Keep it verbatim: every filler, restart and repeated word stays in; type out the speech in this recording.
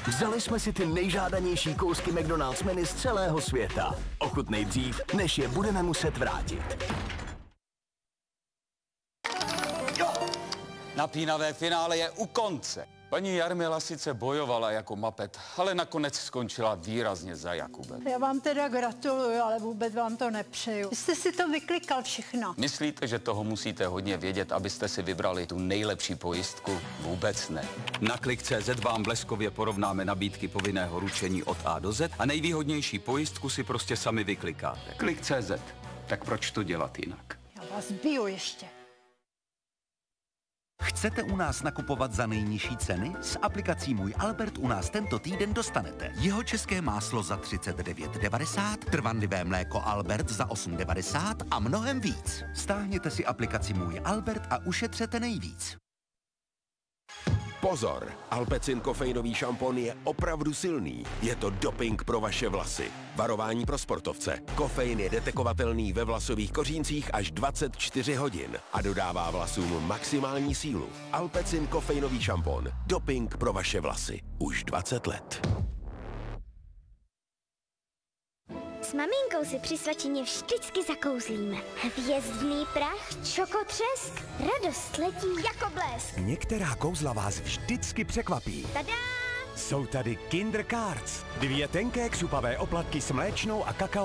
Vzali jsme si ty nejžádanější kousky McDonald's menu z celého světa. Ochutnej dřív, než je budeme muset vrátit. Napínavé finále je u konce. Paní Jarmila sice bojovala jako mapet, ale nakonec skončila výrazně za Jakubem. Já vám teda gratuluju, ale vůbec vám to nepřeju. Vy jste si to vyklikal všechno. Myslíte, že toho musíte hodně vědět, abyste si vybrali tu nejlepší pojistku? Vůbec ne. Na klik tečka cé zet vám bleskově porovnáme nabídky povinného ručení od A do Z a nejvýhodnější pojistku si prostě sami vyklikáte. Klik tečka cé zet. Tak proč to dělat jinak? Já vás biju ještě. Chcete u nás nakupovat za nejnižší ceny? S aplikací Můj Albert u nás tento týden dostanete jeho české máslo za třicet devět devadesát, trvanlivé mléko Albert za osm devadesát a mnohem víc. Stáhněte si aplikaci Můj Albert a ušetřete nejvíc. Pozor, Alpecin kofeinový šampon je opravdu silný. Je to doping pro vaše vlasy. Varování pro sportovce. Kofein je detekovatelný ve vlasových koříncích až dvacet čtyři hodin a dodává vlasům maximální sílu. Alpecin kofeinový šampon. Doping pro vaše vlasy. Už dvacet let. S maminkou si při svačině vždycky zakouzlíme. Hvězdný prach, čokotřesk, radost letí jako blesk. Některá kouzla vás vždycky překvapí. Tada! Jsou tady Kinder Cards. Dvě tenké křupavé oplatky s mléčnou a kakao